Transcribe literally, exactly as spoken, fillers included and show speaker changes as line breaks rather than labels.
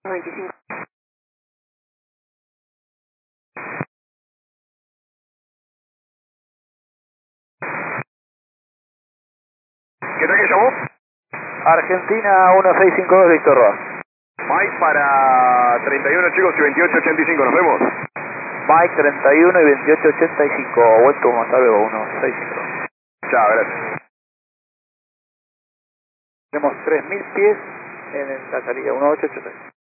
veinticinco.
¿Qué tal que llamó?
Argentina uno seis cinco dos, Víctor Roa.
Mike para treinta y uno chicos y veintiocho ochenta y cinco, nos vemos.
Mike treinta y uno y veintiocho ochenta y cinco, vuelto hasta luego, uno seis cinco dos.
Chao, gracias.
Tenemos tres mil pies en la salida, uno ocho ocho seis.